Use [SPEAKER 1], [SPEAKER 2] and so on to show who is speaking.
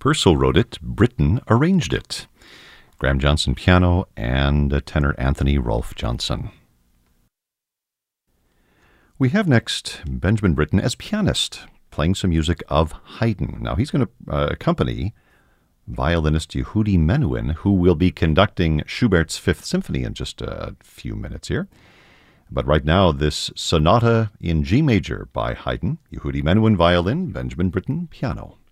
[SPEAKER 1] Purcell wrote it, Britten arranged it. Graham Johnson piano and tenor Anthony Rolfe Johnson. We have next Benjamin Britten as pianist, playing some music of Haydn. Now he's going to accompany violinist Yehudi Menuhin, who will be conducting Schubert's Fifth Symphony in just a few minutes here. But right now, this Sonata in G major by Haydn, Yehudi Menuhin violin, Benjamin Britten piano.